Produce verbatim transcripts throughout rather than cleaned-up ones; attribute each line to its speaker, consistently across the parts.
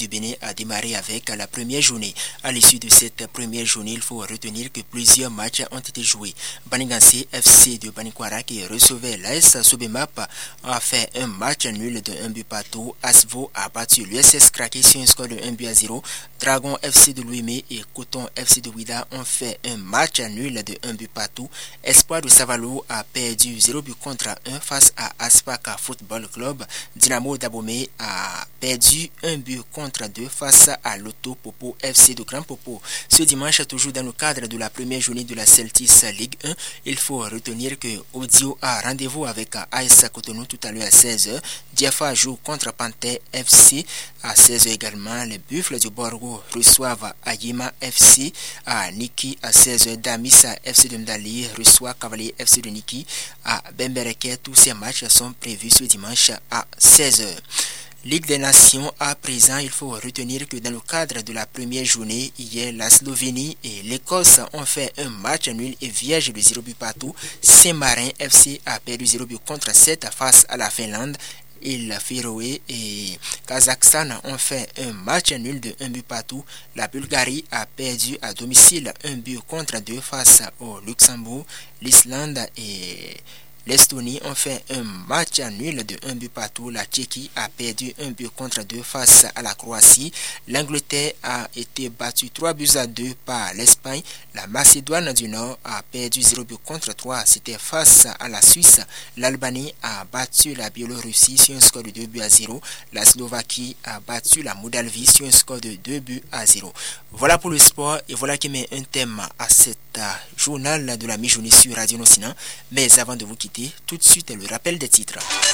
Speaker 1: Bénin a démarré avec la première journée. À l'issue de cette première journée, il faut retenir que plusieurs matchs ont été joués. Banigansé F C de Banikwara qui recevait l'A S Sobemap a fait un match nul de un but partout. Asvo a battu l'U S S Craqué sur un score de un but à zéro. Dragon F C de Louimé et Coton F C de Ouida ont fait un match nul de un but partout. Espoir de Savalo a perdu zéro but contre un face à Aspaka Football Club. Dynamo d'Abomey a perdu un but contre deux face à Lotto Popo F C de Grand Popo. Ce dimanche, toujours dans le cadre de la première journée de la Celtics Ligue un, il faut retenir que Audio a rendez-vous avec A S Cotonou tout à l'heure à seize heures. Diafa joue contre Panthère F C à seize heures également. Les Buffles du Borgo reçoivent Ayima F C à Niki à seize heures. Damisa F C de Mdali reçoit Cavalier F C de Niki à Bembereke. Tous ces matchs sont prévus ce dimanche à seize heures. Ligue des Nations à présent, il faut retenir que dans le cadre de la première journée, hier, la Slovénie et l'Écosse ont fait un match nul et vierge de zéro but partout. Saint-Marin F C a perdu zéro but contre sept face à la Finlande. Il Féroé et Kazakhstan ont fait un match nul de un but partout. La Bulgarie a perdu à domicile un but contre deux face au Luxembourg. L'Islande et l'Estonie ont fait un match nul de un but partout. La Tchéquie a perdu un but contre deux face à la Croatie. L'Angleterre a été battue trois buts à deux par l'Espagne. La Macédoine du Nord a perdu zéro but contre trois. C'était face à la Suisse. L'Albanie a battu la Biélorussie sur un score de deux buts à zéro. La Slovaquie a battu la Moldavie sur un score de deux buts à zéro. Voilà pour le sport et voilà qui met un thème à cette uh, journal de la mi-journée sur Radio Nocina. Mais avant de vous quitter, tout de suite le rappel des titres.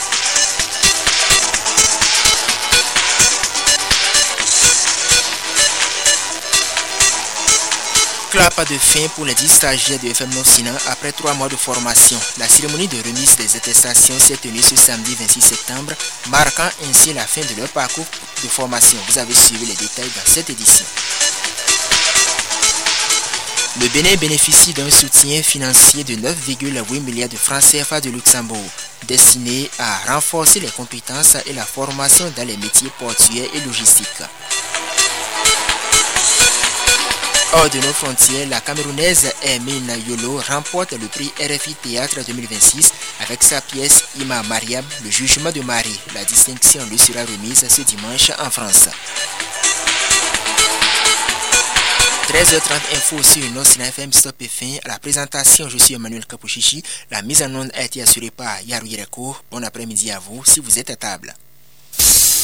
Speaker 1: Clap de fin pour les dix stagiaires de F M Nocina après trois mois de formation. La cérémonie de remise des attestations s'est tenue ce samedi vingt-six septembre, marquant ainsi la fin de leur parcours de formation. Vous avez suivi les détails dans cette édition. Le Bénin bénéficie d'un soutien financier de neuf virgule huit milliards de francs C F A de Luxembourg, destiné à renforcer les compétences et la formation dans les métiers portuaires et logistiques. Hors de nos frontières, la Camerounaise Hermine Yolo remporte le prix R F I Théâtre deux mille vingt-six avec sa pièce Ima Mariam, le jugement de Marie. La distinction lui sera remise ce dimanche en France. treize heures trente info sur Nocina F M, stop et fin. À la présentation, je suis Emmanuel Kapouchichi. La mise en onde a été assurée par Yarou Yereko. Bon après-midi à vous si vous êtes à table.